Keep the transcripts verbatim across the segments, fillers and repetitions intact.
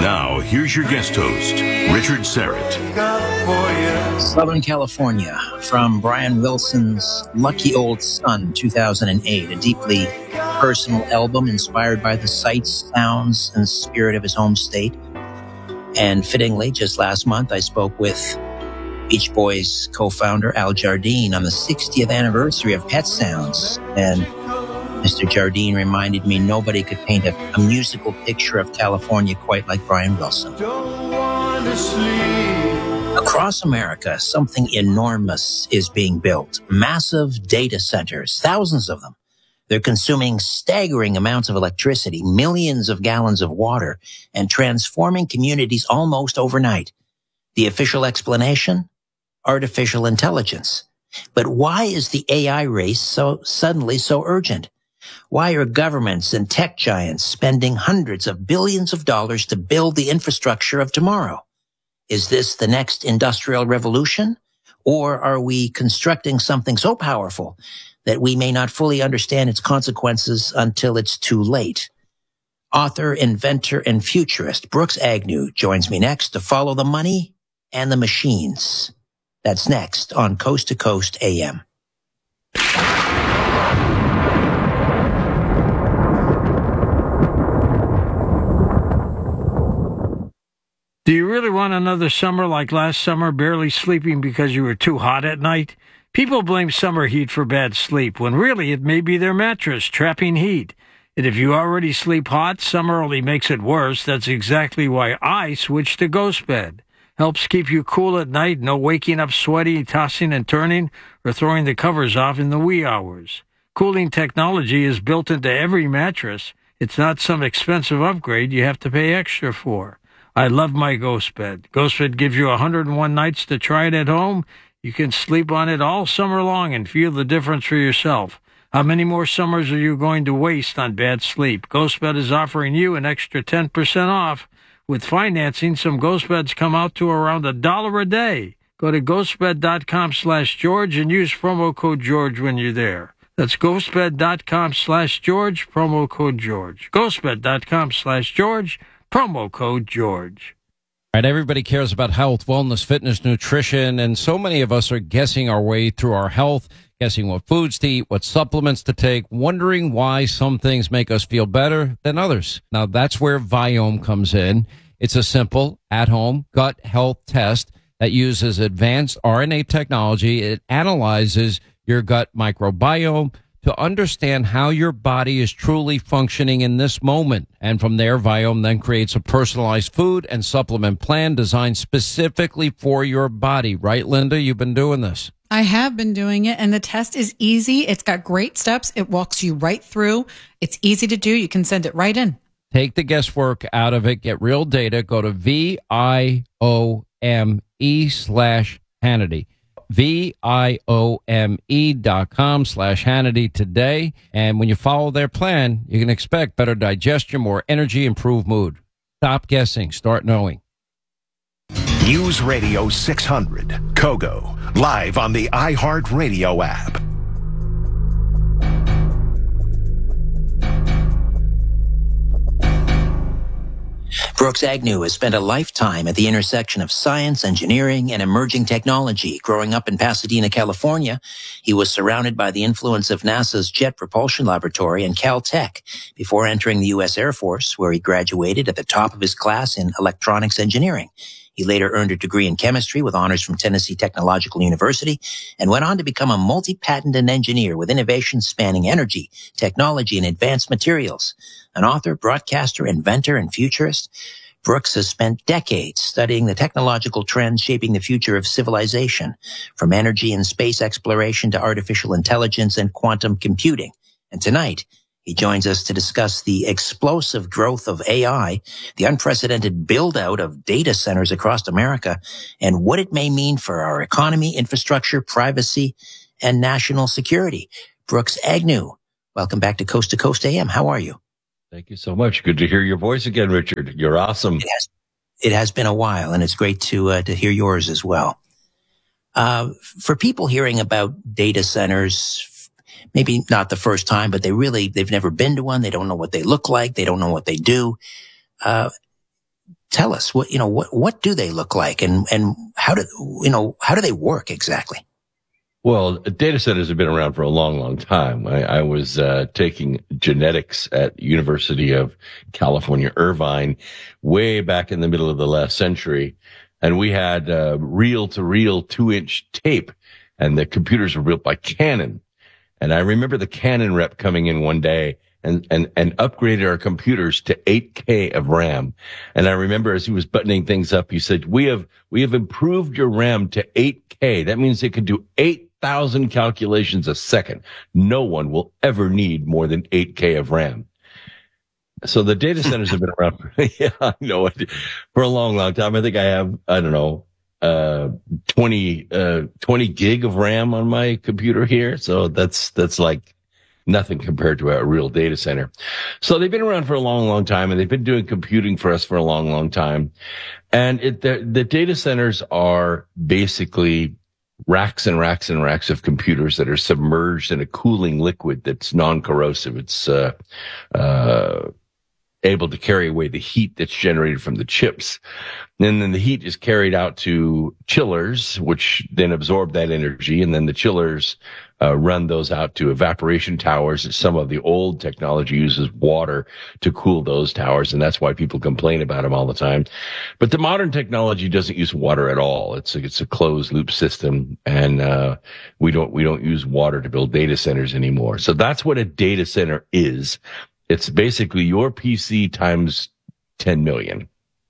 Now, here's your guest host, Richard Syrett. Southern California, from Brian Wilson's Lucky Old Son, two thousand eight, a deeply personal album inspired by the sights, sounds, and spirit of his home state. And fittingly, just last month, I spoke with Beach Boys co-founder Al Jardine on the sixtieth anniversary of Pet Sounds. And Mister Jardine reminded me nobody could paint a, a musical picture of California quite like Brian Wilson. Across America, something enormous is being built. Massive data centers, thousands of them. They're consuming staggering amounts of electricity, millions of gallons of water, and transforming communities almost overnight. The official explanation? Artificial intelligence. But why is the A I race so suddenly so urgent? Why are governments and tech giants spending hundreds of billions of dollars to build the infrastructure of tomorrow? Is this the next industrial revolution? Or are we constructing something so powerful that we may not fully understand its consequences until it's too late? Author, inventor, and futurist Brooks Agnew joins me next to follow the money and the machines. That's next on Coast to Coast A M. Do you really want another summer like last summer, barely sleeping because you were too hot at night? People blame summer heat for bad sleep, when really it may be their mattress trapping heat. And if you already sleep hot, summer only makes it worse. That's exactly why I switched to GhostBed. Helps keep you cool at night, no waking up sweaty, tossing and turning, or throwing the covers off in the wee hours. Cooling technology is built into every mattress. It's not some expensive upgrade you have to pay extra for. I love my GhostBed. GhostBed gives you one hundred one nights to try it at home. You can sleep on it all summer long and feel the difference for yourself. How many more summers are you going to waste on bad sleep? GhostBed is offering you an extra ten percent off. With financing, some GhostBeds come out to around a dollar a day. Go to ghostbed.com slash George and use promo code George when you're there. That's ghostbed.com slash George, promo code George. ghostbed.com slash George, promo code George. All right, everybody cares about health, wellness, fitness, nutrition, and so many of us are guessing our way through our health, guessing what foods to eat, what supplements to take, wondering why some things make us feel better than others. Now, that's where Viome comes in. It's a simple, at-home gut health test that uses advanced R N A technology. It analyzes your gut microbiome to understand how your body is truly functioning in this moment. And from there, Viome then creates a personalized food and supplement plan designed specifically for your body. Right, Linda? You've been doing this. I have been doing it, and the test is easy. It's got great steps. It walks you right through. It's easy to do. You can send it right in. Take the guesswork out of it. Get real data. Go to V I O M E slash Hannity. V I O M E dot com slash Hannity today. And when you follow their plan, you can expect better digestion, more energy, improved mood. Stop guessing. Start knowing. News Radio six hundred, Kogo, live on the iHeartRadio app. Brooks Agnew has spent a lifetime at the intersection of science, engineering, and emerging technology. Growing up in Pasadena, California, he was surrounded by the influence of NASA's Jet Propulsion Laboratory and Caltech before entering the U S Air Force, where he graduated at the top of his class in electronics engineering. He later earned a degree in chemistry with honors from Tennessee Technological University and went on to become a multi-patented engineer with innovations spanning energy, technology, and advanced materials. An author, broadcaster, inventor, and futurist, Brooks has spent decades studying the technological trends shaping the future of civilization, from energy and space exploration to artificial intelligence and quantum computing. And tonight, he joins us to discuss the explosive growth of A I, the unprecedented build-out of data centers across America, and what it may mean for our economy, infrastructure, privacy, and national security. Brooks Agnew, welcome back to Coast to Coast A M. How are you? Thank you so much. Good to hear your voice again, Richard. You're awesome. It has, it has been a while, and it's great to uh, to hear yours as well. Uh, for people hearing about data centers, maybe not the first time, but they really, they've never been to one. They don't know what they look like. They don't know what they do. Uh, tell us what, you know, what, what do they look like and, and how do, you know, how do they work exactly? Well, data centers have been around for a long, long time. I, I was uh, taking genetics at University of California, Irvine, way back in the middle of the last century. And we had uh, reel-to-reel two-inch tape, and the computers were built by Canon. And I remember the Canon rep coming in one day and, and, and upgraded our computers to eight K of RAM. And I remember as he was buttoning things up, he said, we have, we have improved your RAM to eight K. That means it can do eight thousand calculations a second. No one will ever need more than eight K of RAM. So the data centers have been around for, yeah, I know it, for a long, long time. I think I have, I don't know, uh, twenty, uh, twenty gig of RAM on my computer here. So that's, that's like nothing compared to a real data center. So they've been around for a long, long time, and they've been doing computing for us for a long, long time. And it, the, the data centers are basically racks and racks and racks of computers that are submerged in a cooling liquid that's non-corrosive. It's, uh, uh, able to carry away the heat that's generated from the chips. And then the heat is carried out to chillers, which then absorb that energy. And then the chillers uh, run those out to evaporation towers. Some of the old technology uses water to cool those towers, and that's why people complain about them all the time. But the modern technology doesn't use water at all. It's a, it's a closed loop system, and uh, we don't we don't use water to build data centers anymore. So that's what a data center is. It's basically your P C times ten million.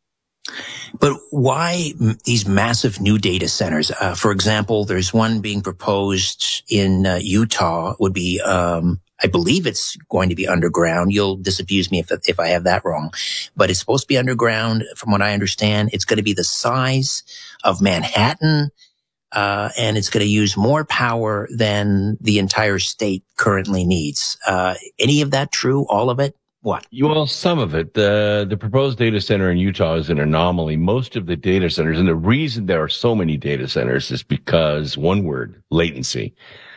But why m- these massive new data centers? Uh, for example, there's one being proposed in uh, Utah. Would be, um, I believe it's going to be underground. You'll disabuse me if if I have that wrong, but it's supposed to be underground. From what I understand, it's going to be the size of Manhattan, uh, and it's going to use more power than the entire state currently needs. Uh, any of that true? All of it? What? Well, some of it. The the proposed data center in Utah is an anomaly. Most of the data centers, and the reason there are so many data centers is because, one word, latency.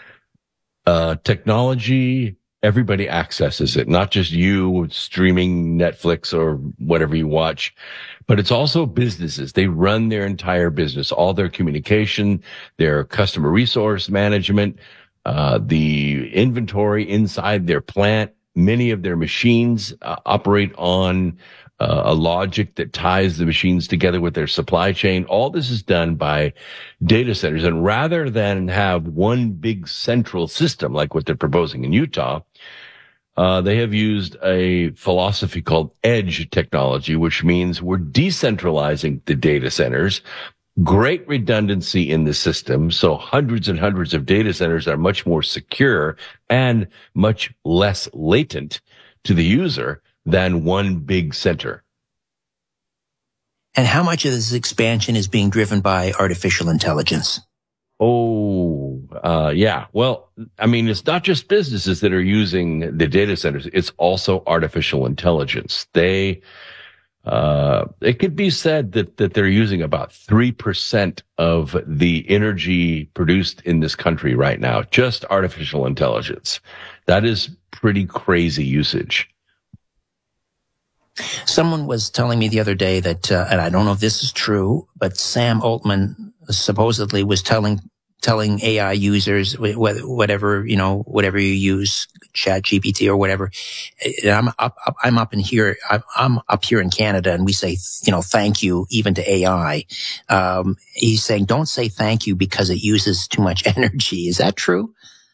Uh, technology, everybody accesses it, not just you streaming Netflix or whatever you watch, but it's also businesses. They run their entire business, all their communication, their customer resource management, uh, the inventory inside their plant. Many of their machines uh, operate on uh, a logic that ties the machines together with their supply chain. All this is done by data centers. And rather than have one big central system like what they're proposing in Utah, uh, they have used a philosophy called edge technology, which means we're decentralizing the data centers. Great redundancy in the system, so hundreds and hundreds of data centers are much more secure and much less latent to the user than one big center. And how much of this expansion is being driven by artificial intelligence? Oh, uh, yeah. Well, I mean, it's not just businesses that are using the data centers. It's also artificial intelligence. They Uh, it could be said that, that they're using about three percent of the energy produced in this country right now, just artificial intelligence. That is pretty crazy usage. Someone was telling me the other day that, uh, and I don't know if this is true, but Sam Altman supposedly was telling telling A I users, whatever, you know, whatever you use, Chat G P T or whatever. I'm up, up I'm up in here, I'm, I'm up here in Canada, and we say, you know, thank you even to A I. Um, he's saying, don't say thank you because it uses too much energy. Is that true?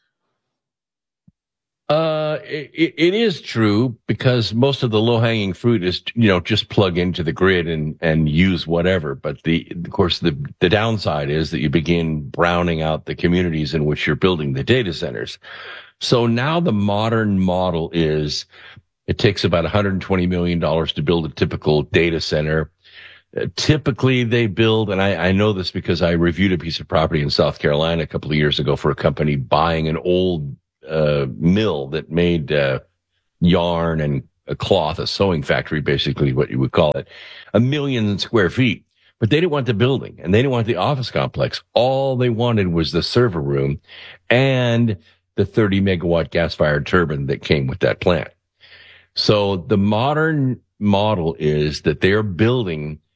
Uh, it, it is true, because most of the low-hanging fruit is, you know, just plug into the grid and, and use whatever. But the, of course, the, the downside is that you begin browning out the communities in which you're building the data centers. So now the modern model is it takes about one hundred twenty million dollars to build a typical data center. Uh, typically they build, and I, I know this because I reviewed a piece of property in South Carolina a couple of years ago for a company buying an old uh, mill that made uh, yarn and a cloth, a sewing factory, basically what you would call it, a million square feet. But they didn't want the building, and they didn't want the office complex. All they wanted was the server room and the thirty megawatt gas-fired turbine that came with that plant. So the modern model is that they're building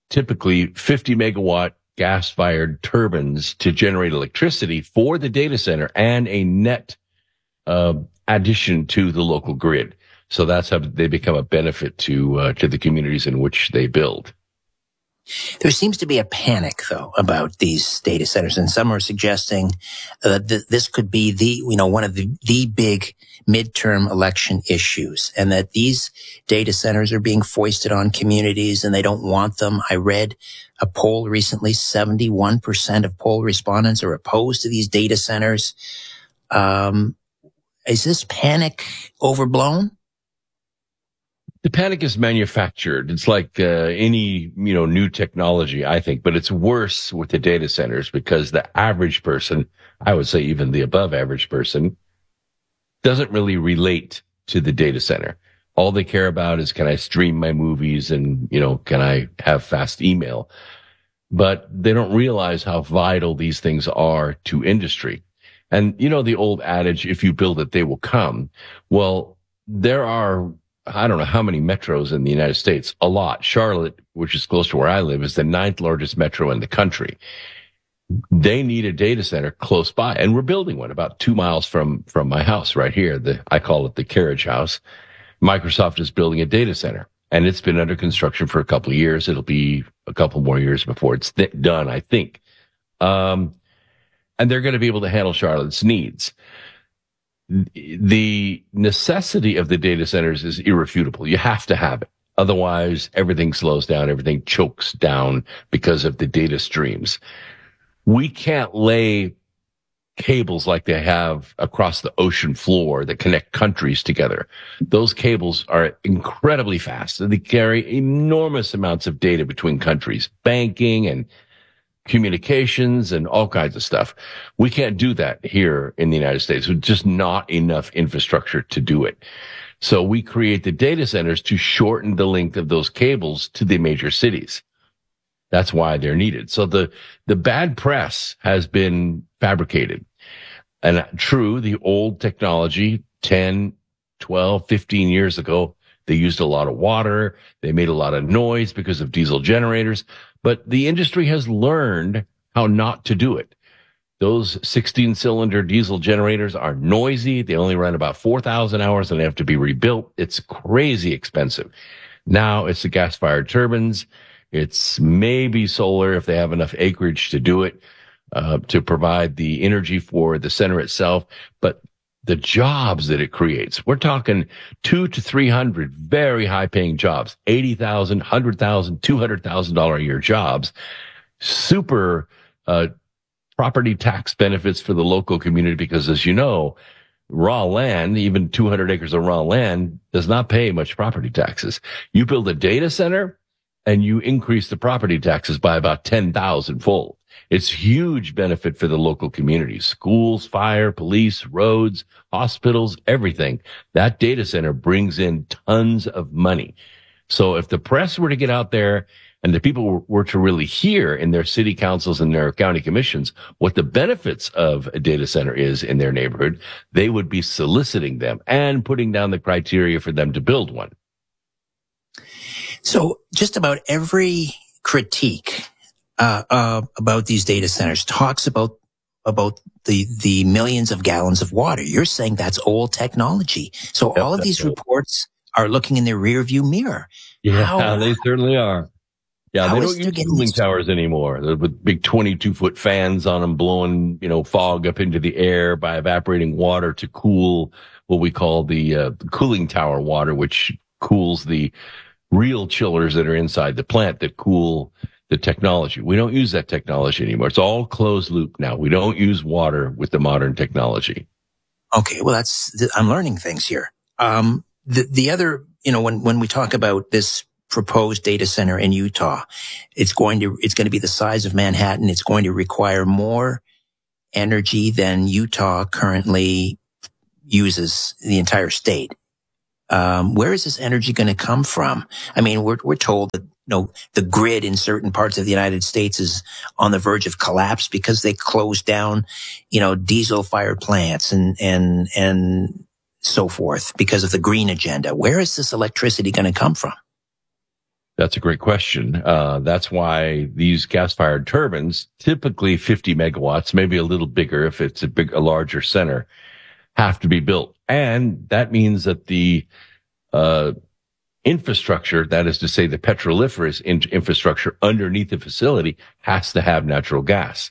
typically fifty megawatt gas-fired turbines to generate electricity for the data center and a net uh, addition to the local grid. So that's how they become a benefit to uh, to the communities in which they build. There seems to be a panic, though, about these data centers, and some are suggesting uh, that this could be the, you know, one of the, the big midterm election issues, and that these data centers are being foisted on communities and they don't want them. I read a poll recently, seventy-one percent of poll respondents are opposed to these data centers. Um, is this panic overblown? The panic is manufactured. It's like uh, any, you know, new technology, I think, but it's worse with the data centers because the average person, I would say even the above average person, doesn't really relate to the data center. All they care about is, can I stream my movies and, you know, can I have fast email? But they don't realize how vital these things are to industry. And, you know, the old adage, if you build it, they will come. Well, there are, I don't know how many metros in the United States, a lot. Charlotte, which is close to where I live, is the ninth largest metro in the country. They need a data center close by, and we're building one about two miles from, from my house right here. The, I call it the carriage house. Microsoft is building a data center, and it's been under construction for a couple of years. It'll be a couple more years before it's th- done, I think. Um, and they're going to be able to handle Charlotte's needs. The necessity of the data centers is irrefutable. You have to have it. Otherwise, everything slows down. Everything chokes down because of the data streams. We can't lay cables like they have across the ocean floor that connect countries together. Those cables are incredibly fast. They carry enormous amounts of data between countries, banking and communications and all kinds of stuff. We can't do that here in the United States. There's just not enough infrastructure to do it. So we create the data centers to shorten the length of those cables to the major cities. That's why they're needed. So the, the bad press has been fabricated. And true, the old technology, ten, twelve, fifteen years ago, they used a lot of water. They made a lot of noise because of diesel generators. But the industry has learned how not to do it. Those sixteen-cylinder diesel generators are noisy. They only run about four thousand hours and they have to be rebuilt. It's crazy expensive. Now it's the gas-fired turbines. It's maybe solar if they have enough acreage to do it, uh, to provide the energy for the center itself. But the jobs that it creates, we're talking two to three hundred very high-paying jobs, eighty thousand, one hundred thousand, two hundred thousand dollars a year jobs, super uh property tax benefits for the local community because, as you know, raw land, even two hundred acres of raw land, does not pay much property taxes. You build a data center and you increase the property taxes by about ten thousand fold. It's huge benefit for the local community. Schools, fire, police, roads, hospitals, everything. That data center brings in tons of money. So if the press were to get out there and the people were to really hear in their city councils and their county commissions what the benefits of a data center is in their neighborhood, they would be soliciting them and putting down the criteria for them to build one. So just about every critique uh, uh, about these data centers talks about about the the millions of gallons of water. You're saying that's old technology. So Yep, all of these old. reports are looking in their rearview mirror. Yeah, How- they certainly are. Yeah, How they is don't there use getting cooling these- towers anymore. They're with big twenty-two foot fans on them, blowing, you know, fog up into the air by evaporating water to cool what we call the uh, cooling tower water, which cools the real chillers that are inside the plant that cool the technology. We don't use that technology anymore. It's all closed loop now. We don't use water with the modern technology. Okay, well, that's th- I'm learning things here. Um, the the other, you know, when when we talk about this proposed data center in Utah, it's going to it's going to be the size of Manhattan. It's going to require more energy than Utah currently uses in the entire state. Um, where is this energy going to come from? I mean, we're we're told that, you know, the grid in certain parts of the United States is on the verge of collapse because they closed down, you know, diesel-fired plants and and and so forth because of the green agenda. Where is this electricity going to come from? That's a great question. Uh, that's why these gas-fired turbines, typically fifty megawatts, maybe a little bigger if it's a big, a larger center, have to be built. And that means that the uh, infrastructure, that is to say the petroliferous in- infrastructure underneath the facility, has to have natural gas.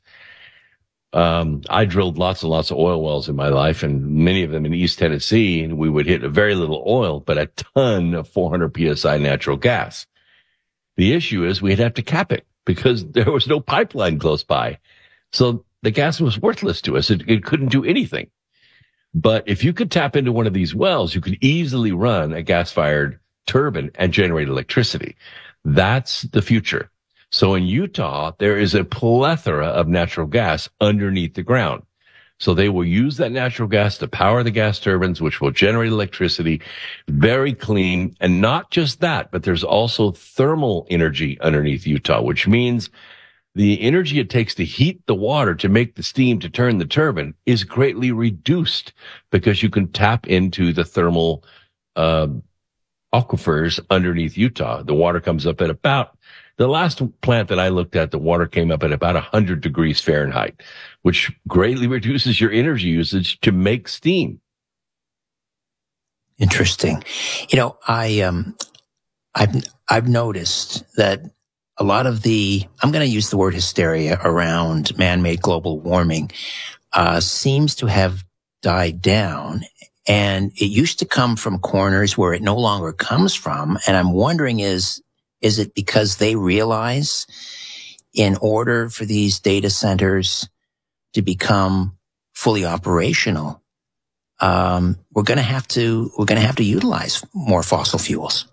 Um, I drilled lots and lots of oil wells in my life, and many of them in East Tennessee, and we would hit a very little oil, but a ton of four hundred P S I natural gas. The issue is we'd have to cap it because there was no pipeline close by. So the gas was worthless to us. It, it couldn't do anything. But if you could tap into one of these wells, you could easily run a gas-fired turbine and generate electricity. That's the future. So in Utah, there is a plethora of natural gas underneath the ground. So they will use that natural gas to power the gas turbines, which will generate electricity, very clean. And not just that, but there's also thermal energy underneath Utah, which means the energy it takes to heat the water to make the steam to turn the turbine is greatly reduced because you can tap into the thermal uh, aquifers underneath Utah. The water comes up at about, the last plant that I looked at, the water came up at about one hundred degrees Fahrenheit, which greatly reduces your energy usage to make steam. Interesting. You know, I, um, I've, I've noticed that a lot of the, I'm going to use the word hysteria around man-made global warming, uh, seems to have died down. And it used to come from corners where it no longer comes from. And I'm wondering is, is it because they realize in order for these data centers to become fully operational, um, we're going to have to, we're going to have to utilize more fossil fuels?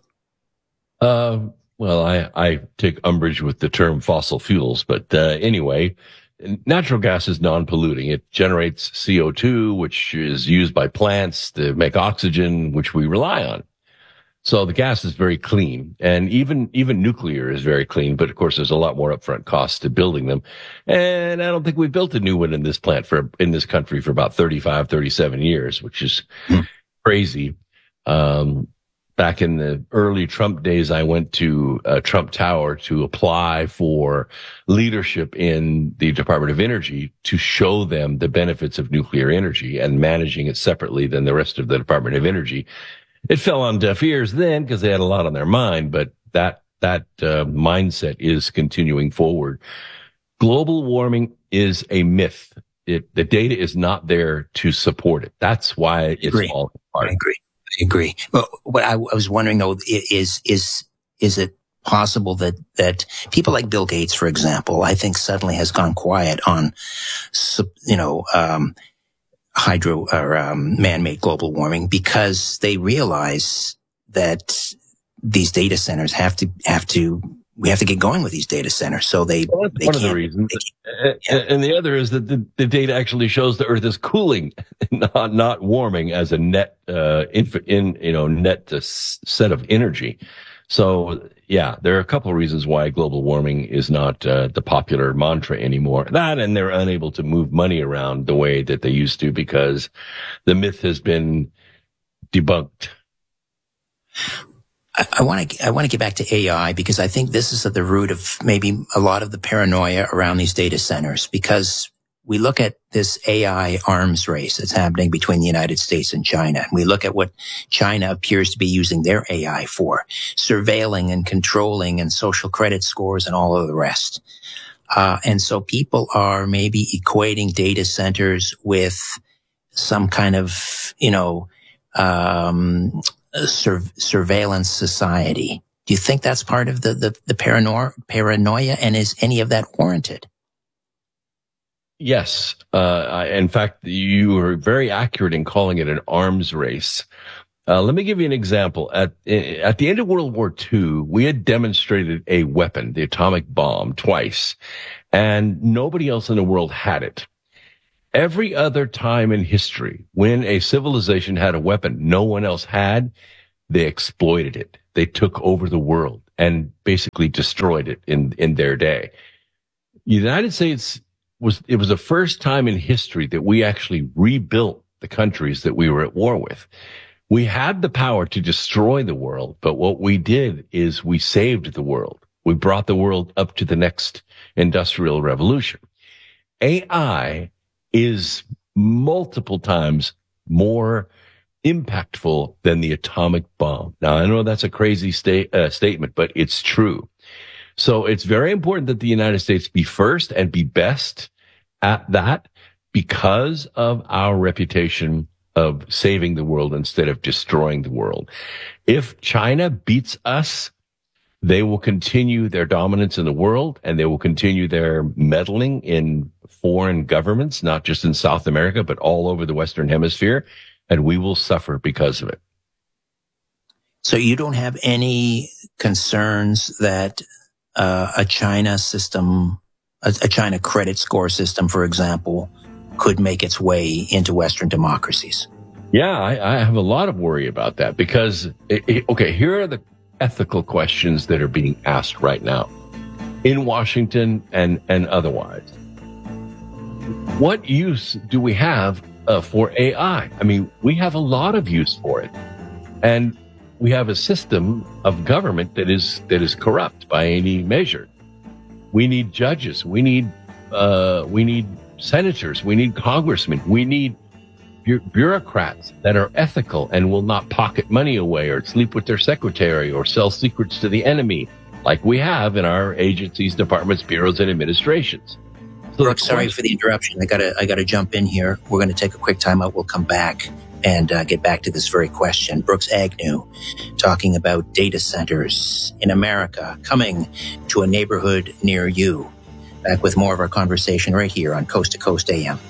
Uh, well, I, I take umbrage with the term fossil fuels, but, uh, anyway, natural gas is non-polluting. It generates C O two, which is used by plants to make oxygen, which we rely on. So the gas is very clean, and even, even nuclear is very clean, but of course there's a lot more upfront costs to building them. And I don't think we built a new one in this plant for, in this country for about thirty-five, thirty-seven years, which is hmm. crazy. Um, back in the early Trump days, I went to uh, Trump Tower to apply for leadership in the Department of Energy to show them the benefits of nuclear energy and managing it separately than the rest of the Department of Energy. It fell on deaf ears then because they had a lot on their mind, but that, that, uh, mindset is continuing forward. Global warming is a myth. It, the data is not there to support it. That's why it's agree. all apart. I agree. I agree. But what I, I was wondering though, is, is, is it possible that, that people like Bill Gates, for example, I think suddenly has gone quiet on, you know, um, hydro or um, man-made global warming because they realize that these data centers have to have to we have to get going with these data centers. So they well, that's they one can't, of the reasons, they yeah. And the other is that the, the data actually shows the Earth is cooling, not not warming as a net uh, in, in you know net uh, set of energy. So yeah, there are a couple of reasons why global warming is not uh, the popular mantra anymore. That and they're unable to move money around the way that they used to because the myth has been debunked. I want to I want to get back to A I because I think this is at the root of maybe a lot of the paranoia around these data centers because we look at this A I arms race that's happening between the United States and China. And we look at what China appears to be using their A I for, surveilling and controlling and social credit scores and all of the rest. Uh, and so people are maybe equating data centers with some kind of, you know, um, sur- surveillance society. Do you think that's part of the, the, the paranoia, paranoia? And is any of that warranted? Yes. Uh, I, in fact, you were very accurate in calling it an arms race. Uh, let me give you an example. At, at the end of World War Two, we had demonstrated a weapon, the atomic bomb, twice, and nobody else in the world had it. Every other time in history, when a civilization had a weapon no one else had, they exploited it. They took over the world and basically destroyed it in, in their day. The United States was, it was the first time in history that we actually rebuilt the countries that we were at war with. We had the power to destroy the world, but what we did is we saved the world. We brought the world up to the next industrial revolution. A I is multiple times more impactful than the atomic bomb. Now, I know that's a crazy sta- uh, statement, but it's true. So it's very important that the United States be first and be best at that because of our reputation of saving the world instead of destroying the world. If China beats us, they will continue their dominance in the world, and they will continue their meddling in foreign governments, not just in South America, but all over the Western Hemisphere, and we will suffer because of it. So you don't have any concerns that uh, a China system, a, a China credit score system, for example, could make its way into Western democracies? Yeah, I, I have a lot of worry about that because, it, it, okay, here are the ethical questions that are being asked right now in Washington and, and otherwise. What use do we have uh, for A I? I mean, we have a lot of use for it. And we have a system of government that is, that is corrupt by any measure. We need judges. We need, uh, we need senators. We need congressmen. We need bu- bureaucrats that are ethical and will not pocket money away or sleep with their secretary or sell secrets to the enemy like we have in our agencies, departments, bureaus, and administrations. So Brooks, sorry for the interruption. I gotta, I gotta jump in here. We're going to take a quick time out. We'll come back and uh, get back to this very question. Brooks Agnew talking about data centers in America coming to a neighborhood near you. Back with more of our conversation right here on Coast to Coast A M.